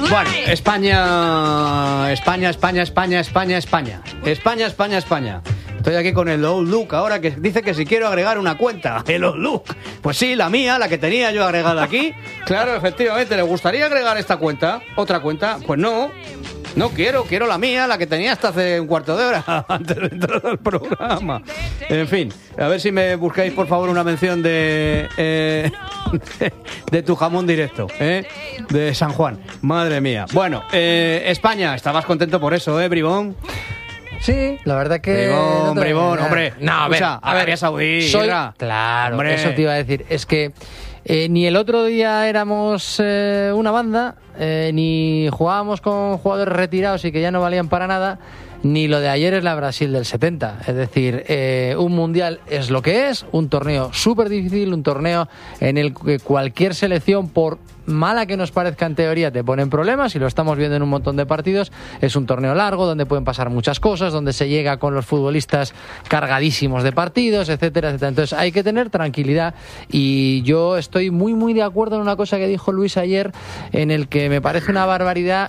Bueno, España. Estoy aquí con el Old Look ahora, que dice que si quiero agregar una cuenta, el Old Look. Pues sí, la mía, la que tenía yo agregada aquí. Claro, efectivamente, ¿le gustaría agregar esta cuenta? ¿Otra cuenta? Pues no quiero la mía, la que tenía hasta hace un cuarto de hora antes de entrar al programa. En fin, a ver si me buscáis por favor una mención de tu jamón directo, de San Juan. Madre mía. Bueno, España, estabas contento por eso, Bribón. Sí, la verdad que... Bribón, hombre. No, a ver, Arabia Saudí. Claro, hombre. Eso te iba a decir. Es que ni el otro día éramos una banda, ni jugábamos con jugadores retirados y que ya no valían para nada, ni lo de ayer es la Brasil del 70. Es decir, un mundial es lo que es, un torneo súper difícil, un torneo en el que cualquier selección, por mala que nos parezca en teoría, te ponen problemas, y lo estamos viendo en un montón de partidos. Es un torneo largo donde pueden pasar muchas cosas, donde se llega con los futbolistas cargadísimos de partidos, etcétera, etcétera. Entonces hay que tener tranquilidad, y yo estoy muy muy de acuerdo en una cosa que dijo Luis ayer, en el que me parece una barbaridad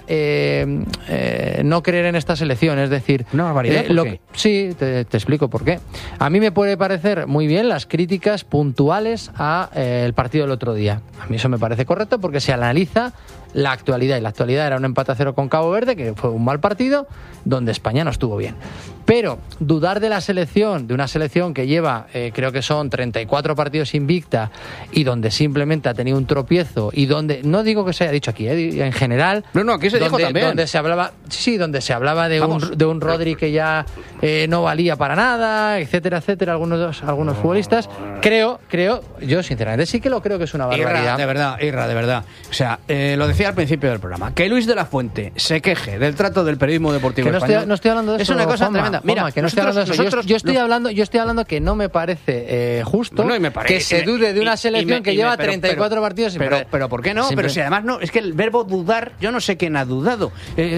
no creer en esta selección. Es decir, ¿una barbaridad? ¿Por qué? Sí, te explico por qué. A mí me puede parecer muy bien las críticas puntuales a el partido del otro día. A mí eso me parece correcto, porque se analiza la actualidad, y la actualidad era un empate a 0 con Cabo Verde, que fue un mal partido, donde España no estuvo bien. Pero dudar de la selección, de una selección que lleva, creo que son 34 partidos invicta, y donde simplemente ha tenido un tropiezo, y donde, no digo que se haya dicho aquí, en general... No, aquí se dijo también. Donde se hablaba de un Rodri que ya no valía para nada, etcétera, etcétera, algunos futbolistas. Creo, yo sinceramente sí que lo creo que es una barbaridad. Irra, de verdad. O sea, lo decía al principio del programa, que Luis de la Fuente se queje del trato del periodismo deportivo español. No estoy hablando de eso. Es una cosa tremenda. Mira, que no estoy hablando de eso. Yo estoy hablando que no me parece justo que se dude de una selección que lleva 34 partidos. Pero ¿por qué no? Pero si además no, es que el verbo dudar, yo no sé quién ha dudado.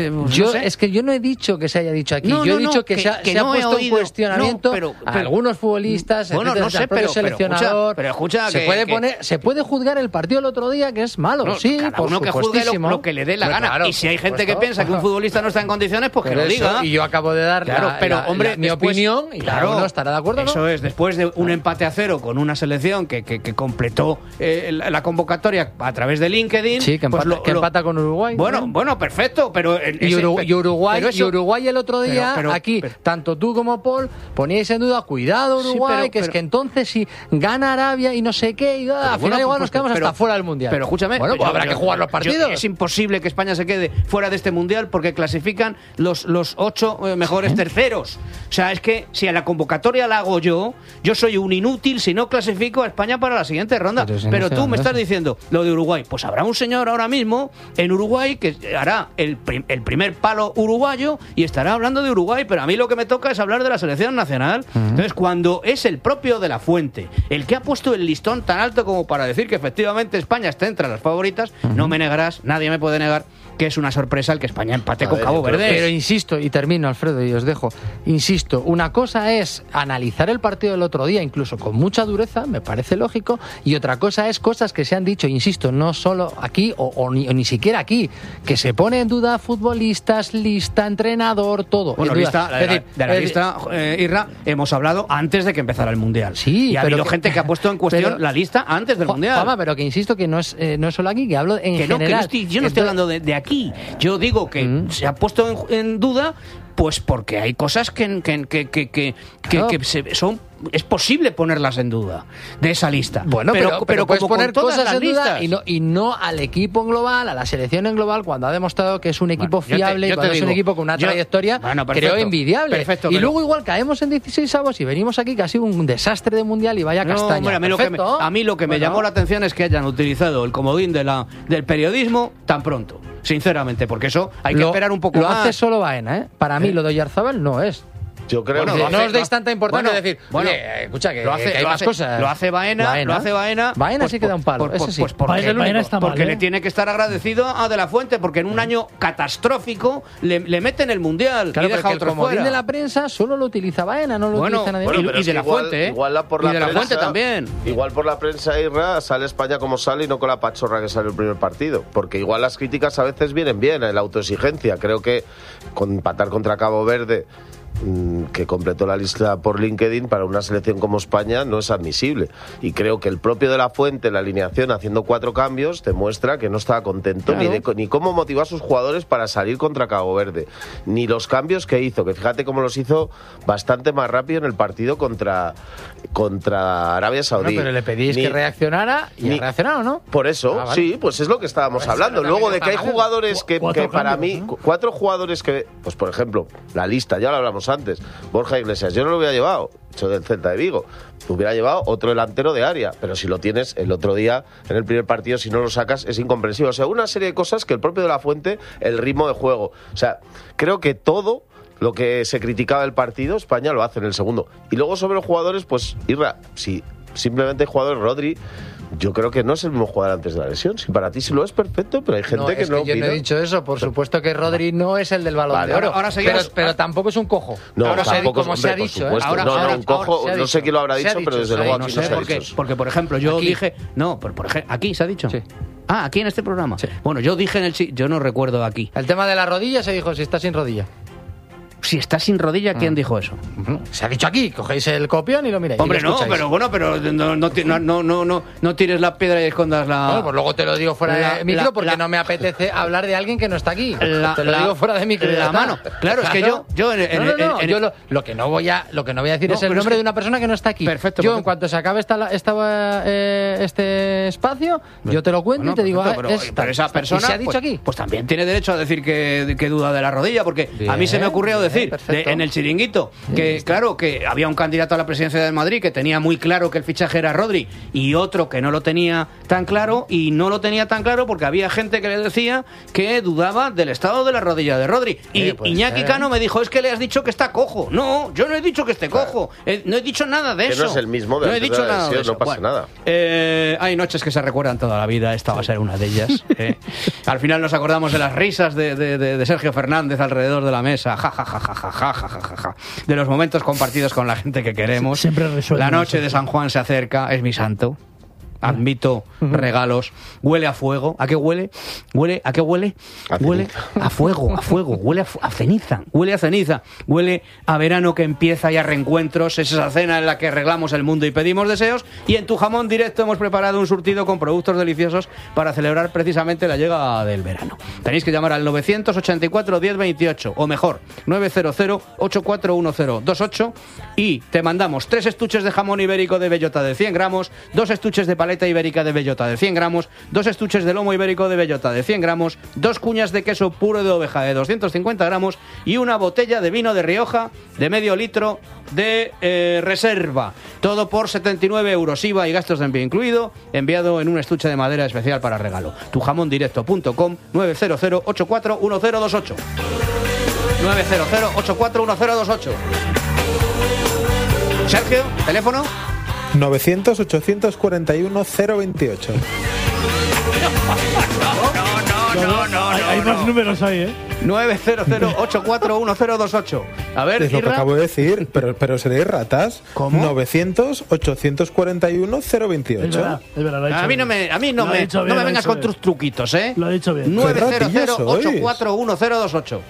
Es que yo no he dicho que se haya dicho aquí. Yo he dicho que se ha puesto en cuestionamiento a algunos futbolistas, al propio seleccionador. Pero escucha, se puede juzgar el partido del otro día, que es malo, sí, cada uno que juzgue lo que le dé la gana. Claro, y si hay gente que piensa que un futbolista no está en condiciones, pues que lo diga. Y yo acabo de dar mi opinión, y cada uno estará de acuerdo, ¿no? Eso es, después de un empate a 0 con una selección que completó la convocatoria a través de LinkedIn. Sí, que empata con Uruguay. Bueno, perfecto, pero... Uruguay el otro día, tanto tú como Paul, poníais en duda, cuidado Uruguay, que es que entonces si gana Arabia y no sé qué, y al final igual nos quedamos hasta fuera del Mundial. Pero escúchame... Bueno, pues habrá que jugar los partidos. Es imposible que España se quede fuera de este Mundial porque clasifican los 8 mejores terceros. O sea, es que si a la convocatoria la hago yo soy un inútil si no clasifico a España para la siguiente ronda. Pero tú me estás diciendo lo de Uruguay. Pues habrá un señor ahora mismo en Uruguay que hará el primer palo uruguayo y estará hablando de Uruguay, pero a mí lo que me toca es hablar de la selección nacional. Entonces, cuando es el propio de la Fuente el que ha puesto el listón tan alto como para decir que efectivamente España está entre las favoritas, no me negarás, nadie me puede negar que es una sorpresa el que España empate con Cabo Verde. Pero insisto, y termino, Alfredo, y os dejo, insisto, una cosa es analizar el partido del otro día, incluso con mucha dureza, me parece lógico, y otra cosa es cosas que se han dicho, insisto, no solo aquí o ni siquiera aquí, que se pone en duda futbolistas, lista, entrenador, todo. Bueno, de la lista, Irra, hemos hablado antes de que empezara el Mundial. Sí, y ha habido gente que ha puesto en cuestión la lista antes del Mundial. Pero que insisto que no es solo aquí, que hablo en general. Yo no estoy hablando de aquí. Yo digo que se ha puesto en duda, pues porque hay cosas que son... Es posible ponerlas en duda de esa lista. Bueno, pero puedes poner cosas en duda y no al equipo en global, a la selección en global, cuando ha demostrado que es un equipo fiable, cuando es un equipo con una trayectoria, creo, envidiable. Perfecto, y luego igual caemos en 16avos y venimos aquí que ha sido un desastre de mundial y vaya castaña. A mí lo que me llamó la atención es que hayan utilizado el comodín del periodismo tan pronto, sinceramente, porque eso hay que esperar un poco más. Lo hace solo Baena, ¿eh? Para mí lo de Oyarzabal no es. Yo creo que no os deis tanta importancia de decir, escucha, que hay más cosas. Lo hace Baena. Baena sí que da un palo, ese sí. Porque le tiene que estar agradecido a De la Fuente, porque en un año catastrófico le meten el Mundial y deja otro fuera. Como de la prensa solo lo utiliza Baena, no lo utiliza nadie. Y De la Fuente, igual De la Fuente también. Igual por la prensa, Irra, sale España como sale y no con la pachorra que sale el primer partido. Porque igual las críticas a veces vienen bien, la autoexigencia. Creo que con empatar contra Cabo Verde, que completó la lista por LinkedIn, para una selección como España no es admisible, y creo que el propio De la Fuente, la alineación haciendo 4 cambios, demuestra que no estaba contento ni cómo motivó a sus jugadores para salir contra Cabo Verde, ni los cambios que hizo, que fíjate cómo los hizo bastante más rápido en el partido contra Arabia Saudí. Pero le pedís que reaccionara y ha reaccionado, ¿no? Por eso, vale. Sí, pues es lo que estábamos hablando. Luego de que hay jugadores que para mí, 4 jugadores que, pues por ejemplo, la lista, ya lo hablamos antes, Borja Iglesias, yo no lo hubiera llevado, hecho del Celta de Vigo, hubiera llevado otro delantero de área, pero si lo tienes el otro día en el primer partido, si no lo sacas, es incomprensible. O sea, una serie de cosas que el propio De la Fuente, el ritmo de juego, o sea, creo que todo lo que se criticaba del partido, España lo hace en el segundo. Y luego sobre los jugadores, pues Irra, si simplemente el jugador Rodri, yo creo que no es el mismo jugador antes de la lesión. Si para ti sí lo es, perfecto, pero hay gente que no. Yo no he dicho eso. Por supuesto que Rodri no es el del Balón de Oro. Ahora pero tampoco es un cojo. No, ahora tampoco como se ha dicho. Un cojo, no sé quién lo habrá dicho, pero desde luego aquí no se ha dicho. Porque, por ejemplo, yo dije... No, por ejemplo, aquí se ha dicho. Sí. Ah, aquí en este programa. Sí. Bueno, yo dije yo no recuerdo aquí. El tema de la rodilla se dijo si está sin rodilla. Si está sin rodilla, ¿quién dijo eso? Se ha dicho aquí, cogéis el copión y lo miráis. Hombre, no, pero no tires la piedra y escondas la... Bueno, pues luego te lo digo fuera de micro porque no me apetece hablar de alguien que no está aquí. Te lo digo fuera de micro. La mano. Claro, es que yo lo que no voy a decir es el nombre de una persona que no está aquí. Perfecto. Yo, en cuanto se acabe este espacio, yo te lo cuento y te digo, pero esa persona, se ha dicho aquí. Pues también tiene derecho a decir que duda de la rodilla, porque a mí se me ocurrió decir en el chiringuito que claro, que había un candidato a la presidencia del Madrid que tenía muy claro que el fichaje era Rodri y otro que no lo tenía tan claro, y no lo tenía tan claro porque había gente que le decía que dudaba del estado de la rodilla de Rodri, y Iñaki Cano me dijo, es que le has dicho que está cojo. No, yo no he dicho que esté cojo, no he dicho nada de eso. Que no es el mismo, no he dicho nada de eso. No pasa nada. Hay noches que se recuerdan toda la vida, esta va a ser una de ellas. Al final nos acordamos de las risas de Sergio Fernández alrededor de la mesa, de los momentos compartidos con la gente que queremos. La noche de San Juan se acerca, es mi santo. Admito regalos. Huele a fuego. ¿A qué huele? ¿A qué huele? Huele a fuego, huele a ceniza. Huele a ceniza. Huele a verano que empieza y a reencuentros. Es esa cena en la que arreglamos el mundo y pedimos deseos. Y en Tu Jamón Directo hemos preparado un surtido con productos deliciosos para celebrar precisamente la llegada del verano. Tenéis que llamar al 984 1028 o mejor, 900 841028 y te mandamos 3 estuches de jamón ibérico de bellota de 100 gramos, 2 estuches de paleta ibérica de bellota de 100 gramos, 2 estuches de lomo ibérico de bellota de 100 gramos, 2 cuñas de queso puro de oveja de 250 gramos y una botella de vino de Rioja de medio litro de reserva. Todo por 79 euros, IVA y gastos de envío incluido, enviado en un estuche de madera especial para regalo. Tujamondirecto.com, 900 841028. 900 841028. Sergio, teléfono 900-841-028. No. Hay más números ahí, ¿eh? 900-841-028. A ver, es lo que acabo de decir, pero seréis ratas. ¿Cómo? 900-841-028. Es verdad, a mí no me vengas con tus truquitos, ¿eh? Lo ha dicho bien. 900-841-028.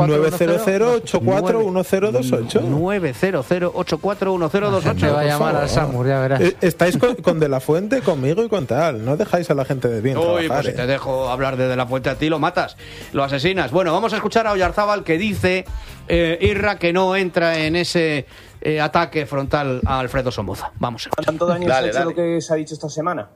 900-841-028. 900-841-028. Te va a llamar al Samur, ya verás. Estáis con De la Fuente, conmigo y con tal. No dejáis a la gente de bien trabajar. Pues si te dejo hablar de La Fuente a ti, lo matas, lo asesinas. Bueno, vamos a escuchar a Oyarzábal, que dice Irra que no entra en ese ataque frontal a Alfredo Somoza. Vamos a escuchar. ¿Cuánto daño se ha hecho lo que se ha dicho esta semana?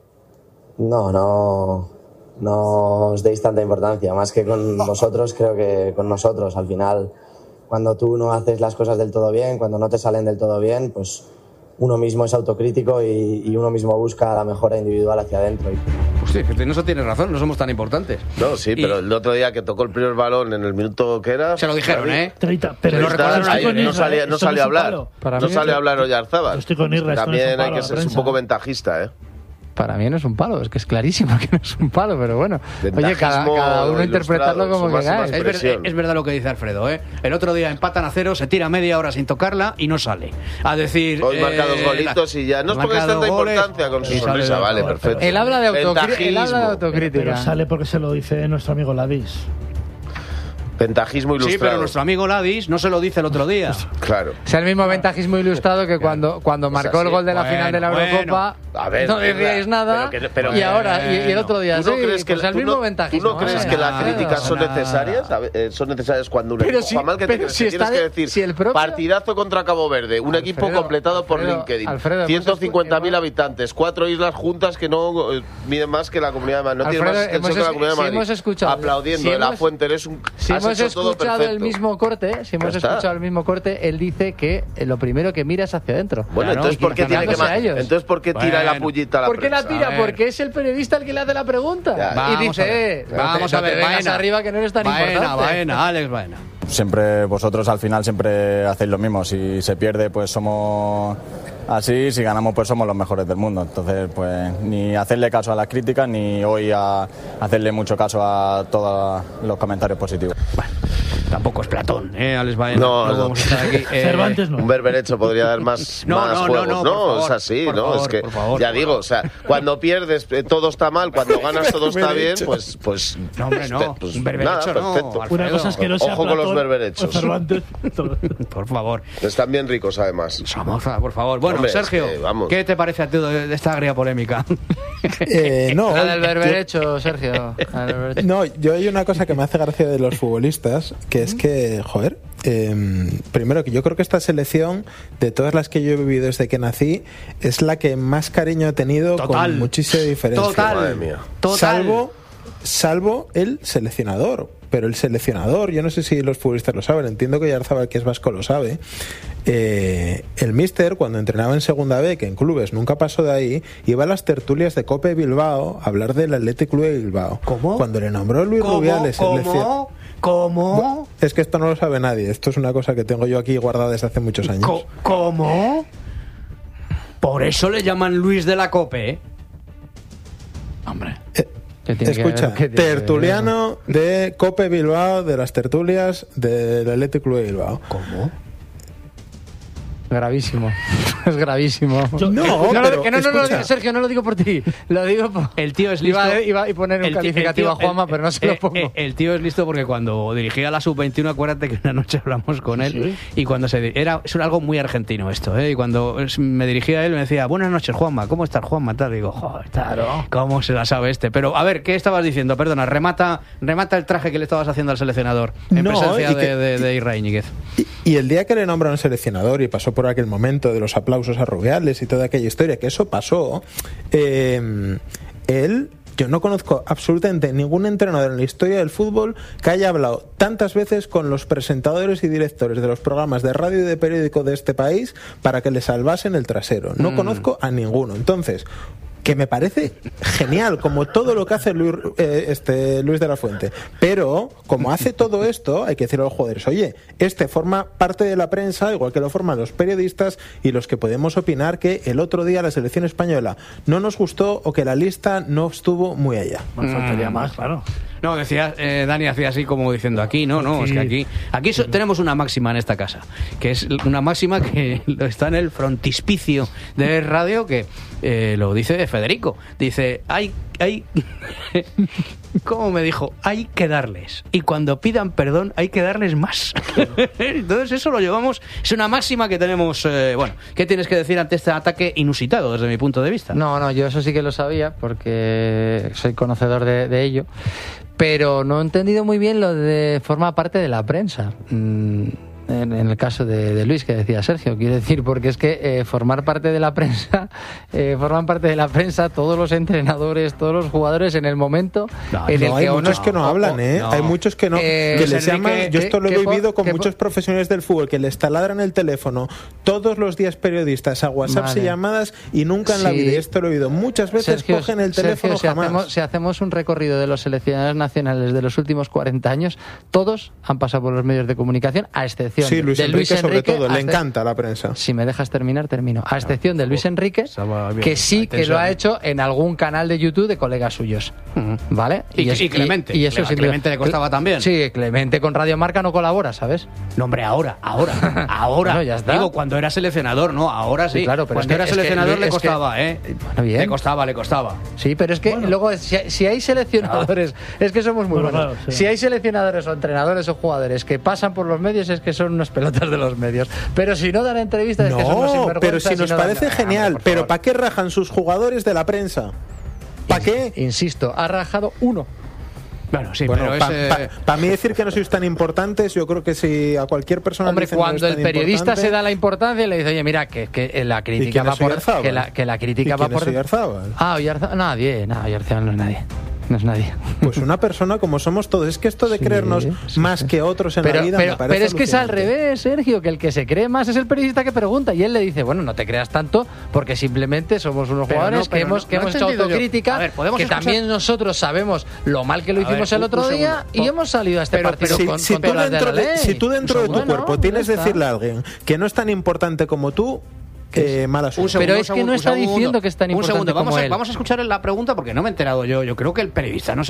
No os deis tanta importancia, más que con vosotros, creo que con nosotros. Al final, cuando tú no haces las cosas del todo bien, cuando no te salen del todo bien, pues uno mismo es autocrítico y uno mismo busca la mejora individual hacia adentro. Hostia, que en eso tienes razón, no somos tan importantes. No, sí, pero el otro día que tocó el primer balón en el minuto que era... Se lo dijeron, 30, pero lo recordaron ayer, no salía a hablar. No sale a hablar Oyarzábal. Yo estoy con Irra, también hay que ser un poco ventajista, ¿eh? Para mí no es un palo, es que es clarísimo que no es un palo, pero bueno. Oye, cada uno interpretarlo como que es verdad lo que dice Alfredo, ¿eh? El otro día empatan a 0, se tira media hora sin tocarla y no sale. A decir... Hoy marca 2 golitos y ya. No es porque es tanta importancia con su sonrisa, vale, perfecto. Él habla de autocrítica. Pero sale porque se lo dice nuestro amigo Ladis. Ventajismo ilustrado. Sí, pero nuestro amigo Ladis no se lo dice el otro día. Claro. O sea, el mismo ventajismo ilustrado que cuando marcó el gol de la final de la Eurocopa, no decíais nada, y ahora, y el otro día, ¿tú no crees que el mismo ventajismo? ¿Tú no crees que las críticas son necesarias? Son necesarias cuando un equipo juega mal, que tienes que decir, partidazo contra Cabo Verde, un equipo completado por LinkedIn, 150.000 habitantes, 4 islas juntas que no miden más que la Comunidad de Madrid. No tiene más extensión que la Comunidad de Madrid. Aplaudiendo de la Fuente, eres un... Si hemos escuchado el mismo corte, él dice que lo primero que mira es hacia adentro. Bueno, entonces ¿por qué tiene que entonces ¿por qué tira la pullita a la prensa? ¿Por qué la tira? Porque es el periodista el que le hace la pregunta. Y dice, vamos a ver, Baena arriba que no eres tan importante. Alex Baena. Siempre vosotros al final siempre hacéis lo mismo. Si se pierde, pues somos así. Si ganamos, pues somos los mejores del mundo. Entonces, pues ni hacerle caso a las críticas, ni hoy a hacerle mucho caso a todos los comentarios positivos. Bueno, tampoco es Platón, Alex Baena. No, vamos a estar aquí. Cervantes no. Un berberecho podría dar más juegos. No, es así, ¿no? Es que ya digo, o sea, cuando pierdes todo está mal, cuando ganas todo está bien, pues no, hombre, no. Pues un berberecho nada, perfecto. Una cosa es que no sea Ojo con los berberechos. Por favor. Están bien ricos, además. Por favor. Bueno, hombre, Sergio, ¿qué te parece a ti de esta agria polémica? No. La del berberecho, Sergio. No, yo hay una cosa que me hace gracia de los futbolistas, que es que, joder, primero que yo creo que esta selección, de todas las que yo he vivido desde que nací, es la que más cariño he tenido, con muchísima diferencia. Madre mía. Salvo el seleccionador. Pero el seleccionador, yo no sé si los futbolistas lo saben, entiendo que Oyarzábal, que es vasco, lo sabe. El míster, cuando entrenaba en Segunda B, que en clubes nunca pasó de ahí, iba a las tertulias de Cope Bilbao a hablar del Athletic Club de Bilbao. ¿Cómo? Cuando le nombró Luis Rubiales seleccionador. ¿Cómo? Es que esto no lo sabe nadie. Esto es una cosa que tengo yo aquí guardada desde hace muchos años. ¿Cómo? Por eso le llaman Luis de la Cope, ¿eh? Hombre. Escucha, tertuliano de Cope Bilbao, de las tertulias del Athletic Club de Bilbao. ¿Cómo? Gravísimo. Es gravísimo. No, Sergio, no lo digo por ti. Lo digo por... El tío es listo. Iba a poner un calificativo a Juanma, pero no se lo pongo. El tío es listo porque cuando dirigía la Sub-21, acuérdate que una noche hablamos con él. ¿Sí? Y cuando era algo muy argentino esto, ¿eh? Y cuando me dirigía a él me decía, buenas noches, Juanma, ¿cómo estás, Juanma? Tal, y digo, joder, claro, ¿cómo se la sabe este? Pero a ver, ¿qué estabas diciendo? Perdona, remata el traje que le estabas haciendo al seleccionador en presencia de Irra Íñiguez. Y el día que le nombraron seleccionador y pasó por aquel momento de los aplausos a Rubiales y toda aquella historia, que eso pasó, yo no conozco absolutamente ningún entrenador en la historia del fútbol que haya hablado tantas veces con los presentadores y directores de los programas de radio y de periódico de este país para que le salvasen el trasero. No conozco a ninguno. Entonces, que me parece genial, como todo lo que hace Luis de la Fuente. Pero, como hace todo esto, hay que decirle a los jugadores, oye, forma parte de la prensa, igual que lo forman los periodistas y los que podemos opinar que el otro día la selección española no nos gustó o que la lista no estuvo muy allá. Más faltaría más, claro. No, decía, Dani hacía así como diciendo aquí, no, sí. Es que aquí tenemos una máxima en esta casa, que es una máxima que está en el frontispicio de radio, que lo dice Federico. Dice, hay ¿cómo me dijo? Hay que darles. Y cuando pidan perdón, hay que darles más. Entonces eso lo llevamos, es una máxima que tenemos. Bueno, ¿qué tienes que decir ante este ataque inusitado desde mi punto de vista? No, yo eso sí que lo sabía porque soy conocedor de ello. Pero no he entendido muy bien lo de forma parte de la prensa. en el caso de Luis, que decía Sergio, quiero decir, porque es que formar parte de la prensa, forman parte de la prensa todos los entrenadores, todos los jugadores en el momento en el que hay muchos que no hablan, hay muchos que no, que les llaman, yo esto lo he vivido con muchos profesionales del fútbol, que les taladran el teléfono todos los días periodistas a WhatsApp y llamadas y nunca en la vida, y esto lo he oído muchas veces, Sergio, cogen el teléfono jamás. Si hacemos un recorrido de los seleccionadores nacionales de los últimos 40 años, todos han pasado por los medios de comunicación, a excepción Luis de Luis Enrique, sobre todo, le encanta la prensa. Si me dejas terminar, termino. A excepción de Luis Enrique, que sí que lo ha hecho en algún canal de YouTube de colegas suyos. ¿Vale? Y Clemente. Y eso sí, Clemente le costaba también. Sí, Clemente con Radio Marca no colabora, ¿sabes? No, hombre, ahora. Bueno, ya está. Digo, cuando era seleccionador, ¿no? Ahora sí. Claro, pero cuando era seleccionador le costaba, Bueno, bien. Le costaba. Sí, pero es que luego, si hay seleccionadores, es que somos muy buenos. Claro, sí. Si hay seleccionadores o entrenadores o jugadores que pasan por los medios, es que son unos pelotas de los medios. Pero si no dan entrevistas, es que son unos sinvergüenzas. Pero si nos parece genial, pero ¿para qué rajan sus jugadores de la prensa? ¿Para qué? Insisto, ha rajado uno. Bueno, sí, pero para mí decir que no sois tan importantes, yo creo que si a cualquier persona... Hombre, cuando el periodista se da la importancia, le dice, oye, mira, que la crítica va por... Que la crítica va por... Oyarzábal? Oyarzábal, nadie, Oyarzábal no es nadie. No es nadie. Pues una persona como somos todos. Es que esto de creernos más que otros en la vida me parece pero es que es al revés, Sergio, que el que se cree más es el periodista que pregunta y él le dice, bueno, no te creas tanto porque simplemente somos unos jugadores que hemos hecho autocrítica, que también nosotros sabemos lo mal que lo hicimos el otro día y hemos salido a este partido con todas las de la ley. Si tú dentro de tu cuerpo tienes que decirle a alguien que no es tan importante como tú, mala suerte. Pero es que no está diciendo que es tan importante como él. Vamos a escuchar la pregunta porque no me he enterado yo. Yo creo que el periodista no